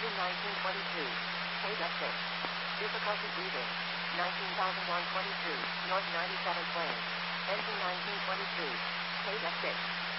Engine 1922. Page F6. Difficulty breathing. 19,122. North 97 plane. Engine 1922. Page F6.